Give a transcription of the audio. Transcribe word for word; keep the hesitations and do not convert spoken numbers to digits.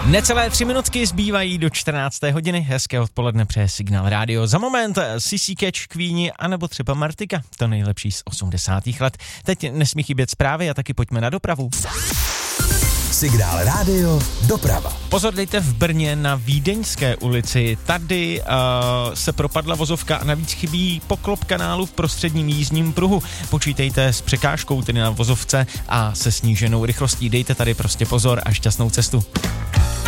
Necelé tři minutky zbývají do čtrnácté hodiny. Hezké odpoledne přeje Signál Rádio. Za moment C C Catch, Queeni anebo třeba Martika. To nejlepší z osmdesátých let. Teď nesmí chybět zprávy a taky pojďme na dopravu. Signál Rádio, doprava. Pozor, dejte v Brně na Vídeňské ulici. Tady uh, se propadla vozovka a navíc chybí poklop kanálu v prostředním jízdním pruhu. Počítejte s překážkou tedy na vozovce a se sníženou rychlostí. Dejte tady prostě pozor a šťastnou cestu.